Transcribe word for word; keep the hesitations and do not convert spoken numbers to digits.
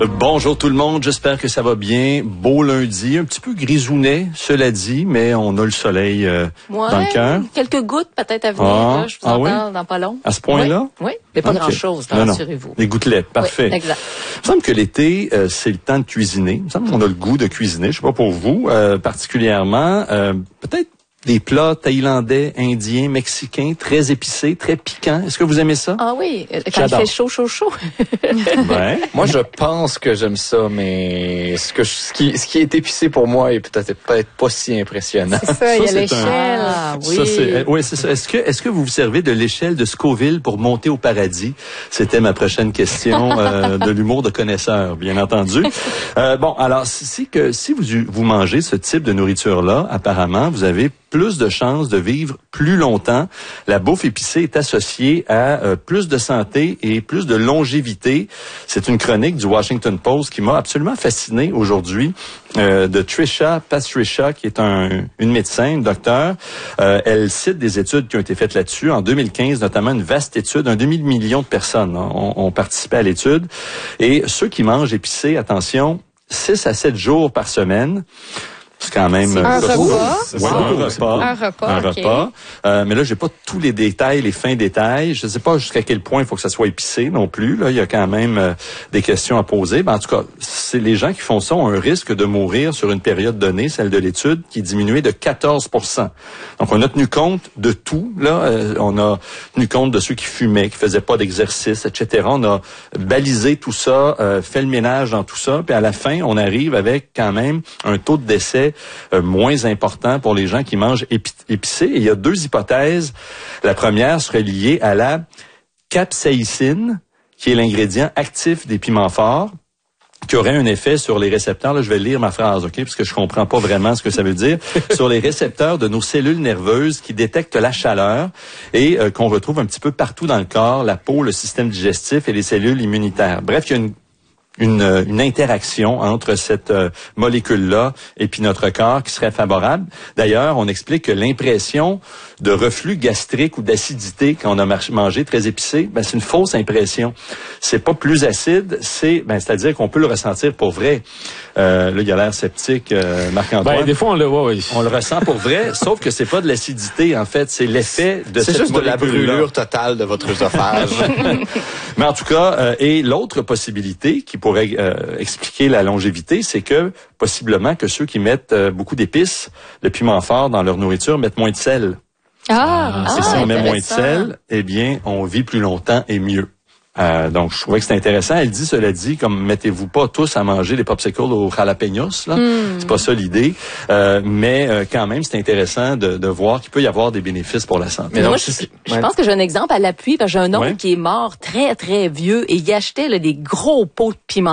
Bonjour tout le monde, j'espère que ça va bien. Beau lundi, un petit peu grisounet, cela dit, mais on a le soleil euh, ouais, dans le cœur. Quelques gouttes peut-être à venir, ah, là, je vous ah en oui? parle dans pas long. À ce point-là? Oui, oui, mais pas okay. grand-chose, non, rassurez-vous. Des gouttelettes, parfait. Oui, exact. Il me semble que l'été, euh, c'est le temps de cuisiner. Il me semble qu'on a le goût de cuisiner, je sais pas pour vous, euh, particulièrement, euh, peut-être des plats thaïlandais, indiens, mexicains, très épicés, très piquants. Est-ce que vous aimez ça? Ah oui, quand J'adore. il fait chaud, chaud, chaud. Ouais. Moi, je pense que j'aime ça, mais ce que je, ce qui ce qui est épicé pour moi est peut-être peut-être pas si impressionnant. C'est ça, il y a c'est l'échelle. un- Ah oui. Ça, c'est, oui, c'est ça. Est-ce que, est-ce que vous vous servez de l'échelle de Scoville pour monter au paradis? C'était ma prochaine question euh, de l'humour de connaisseur, bien entendu. Euh, bon, alors, c'est que si vous, vous mangez ce type de nourriture-là, apparemment, vous avez plus de chances de vivre plus longtemps. La bouffe épicée est associée à euh, plus de santé et plus de longévité. C'est une chronique du Washington Post qui m'a absolument fasciné aujourd'hui, euh, de Trisha Patricia, qui est un, une médecin, une docteure. Euh, elle cite des études qui ont été faites là-dessus. En deux mille quinze, notamment une vaste étude, un demi-million de personnes hein, ont, ont participé à l'étude. Et ceux qui mangent épicé, attention, six à sept jours par semaine. C'est quand même un euh, repas. Ouais, un repas. Un repas, Un ok. repas. Euh, mais là, j'ai pas tous les détails, les fins détails. Je sais pas jusqu'à quel point il faut que ça soit épicé non plus. Là, il y a quand même euh, des questions à poser. Ben, en tout cas, c'est les gens qui font ça ont un risque de mourir sur une période donnée, celle de l'étude, qui diminuait de quatorze pour cent. Donc, on a tenu compte de tout. Là, euh, on a tenu compte de ceux qui fumaient, qui faisaient pas d'exercice, et cetera. On a balisé tout ça, euh, fait le ménage dans tout ça. Puis à la fin, on arrive avec quand même un taux de décès Euh, moins important pour les gens qui mangent épi- épicé. Et il y a deux hypothèses. La première serait liée à la capsaïcine, qui est l'ingrédient actif des piments forts, qui aurait un effet sur les récepteurs. Là, je vais lire ma phrase, OK, parce que je comprends pas vraiment ce que ça veut dire. Sur les récepteurs de nos cellules nerveuses qui détectent la chaleur et euh, qu'on retrouve un petit peu partout dans le corps, la peau, le système digestif et les cellules immunitaires. Bref, il y a une Une, une interaction entre cette euh, molécule-là et puis notre corps qui serait favorable. D'ailleurs, on explique que l'impression de reflux gastrique ou d'acidité quand on a mar- mangé très épicé, ben c'est une fausse impression. C'est pas plus acide, c'est ben c'est-à-dire qu'on peut le ressentir pour vrai. Euh, là, il a l'air sceptique, euh, Marc-Antoine. Ben, des fois, on le voit, oui. On le ressent pour vrai, sauf que c'est pas de l'acidité, en fait, c'est l'effet de C'est cette juste de la molécule-là. brûlure totale de votre œsophage. Mais en tout cas, euh, et l'autre possibilité qui pourrait euh, expliquer la longévité, c'est que possiblement que ceux qui mettent euh, beaucoup d'épices, de piment fort dans leur nourriture mettent moins de sel. Ah, Et si ah, on met moins de intéressant. sel, eh bien, on vit plus longtemps et mieux. Euh, donc, je trouvais que c'était intéressant. Elle dit, cela dit, comme mettez-vous pas tous à manger des popsicles aux jalapenos, là. Mm. C'est pas ça l'idée. Euh, mais euh, quand même, c'est intéressant de, de voir qu'il peut y avoir des bénéfices pour la santé. Mais Moi, donc, je, c'est- je ouais. pense que j'ai un exemple à l'appui, parce que j'ai un oncle Ouais. qui est mort très, très vieux et il achetait là, des gros pots de piment